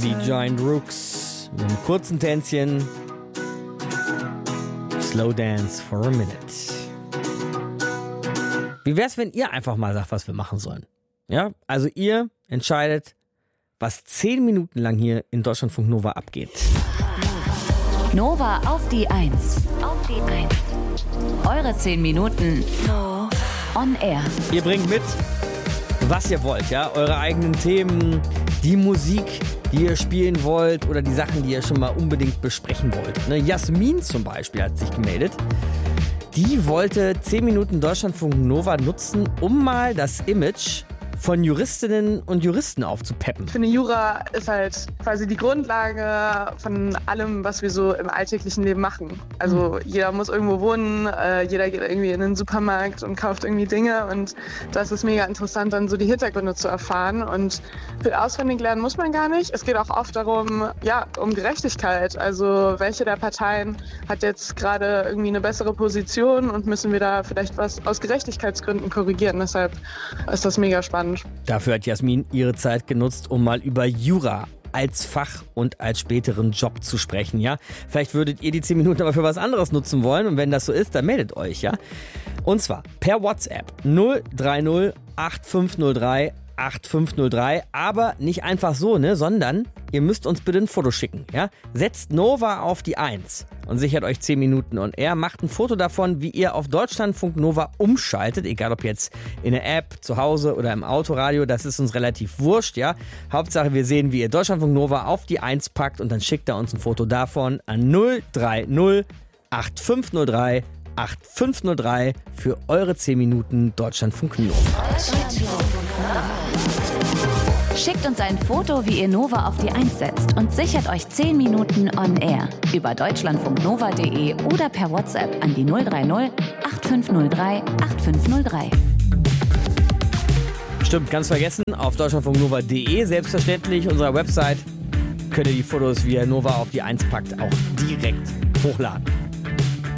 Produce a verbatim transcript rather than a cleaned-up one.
Die Giant Rooks mit einem kurzen Tänzchen. Slow Dance for a Minute. Wie wär's, wenn ihr einfach mal sagt, was wir machen sollen? Ja, also ihr entscheidet, was zehn Minuten lang hier in Deutschlandfunk Nova abgeht. Nova auf die Eins. Auf die Eins. Eure zehn Minuten on air. Ihr bringt mit, was ihr wollt, ja, eure eigenen Themen, die Musik, die ihr spielen wollt oder die Sachen, die ihr schon mal unbedingt besprechen wollt. Ne, Jasmin zum Beispiel hat sich gemeldet. Die wollte zehn Minuten Deutschlandfunk Nova nutzen, um mal das Image von Juristinnen und Juristen aufzupeppen. Ich finde, Jura ist halt quasi die Grundlage von allem, was wir so im alltäglichen Leben machen. Also jeder muss irgendwo wohnen, äh, jeder geht irgendwie in den Supermarkt und kauft irgendwie Dinge und das ist mega interessant, dann so die Hintergründe zu erfahren und viel auswendig lernen muss man gar nicht. Es geht auch oft darum, ja, um Gerechtigkeit. Also welche der Parteien hat jetzt gerade irgendwie eine bessere Position und müssen wir da vielleicht was aus Gerechtigkeitsgründen korrigieren. Deshalb ist das mega spannend. Dafür hat Jasmin ihre Zeit genutzt, um mal über Jura als Fach und als späteren Job zu sprechen, ja? Vielleicht würdet ihr die zehn Minuten aber für was anderes nutzen wollen und wenn das so ist, dann meldet euch, ja? Und zwar per WhatsApp null drei null acht fünf null drei acht fünf null drei, aber nicht einfach so, ne, sondern ihr müsst uns bitte ein Foto schicken, ja? Setzt Nova auf die Eins und sichert euch zehn Minuten on air, macht ein Foto davon, wie ihr auf Deutschlandfunk Nova umschaltet, egal ob jetzt in der App, zu Hause oder im Autoradio, das ist uns relativ wurscht, ja? Hauptsache wir sehen, wie ihr Deutschlandfunk Nova auf die Eins packt und dann schickt ihr uns ein Foto davon an null drei null acht fünf null drei acht fünf null drei für eure zehn Minuten Deutschlandfunk Nova. Schickt uns ein Foto, wie ihr Nova auf die Eins setzt und sichert euch zehn Minuten on air über deutschlandfunknova punkt de oder per WhatsApp an die null drei null acht fünf null drei acht fünf null drei. Stimmt, ganz vergessen, auf deutschlandfunknova punkt de, selbstverständlich, unserer Website, könnt ihr die Fotos, wie ihr Nova auf die Eins packt, auch direkt hochladen.